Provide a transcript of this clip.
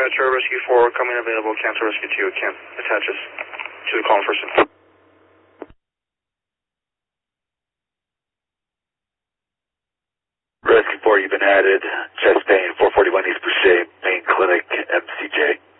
Metro Rescue 4 coming available. Cancel Rescue 2. Can attaches to the call person. Rescue 4, you've been added. Chest pain, 441 East Boucher, Main Clinic, MCJ.